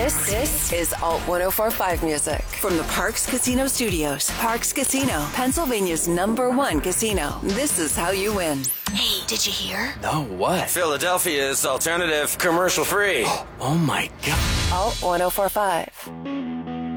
This is Alt 1045 music from the Parx Casino Studios. Parx Casino, Pennsylvania's #1 casino. This is how you win. Hey, did you hear? No, what? Philadelphia's alternative commercial free. Oh my God. Alt 1045.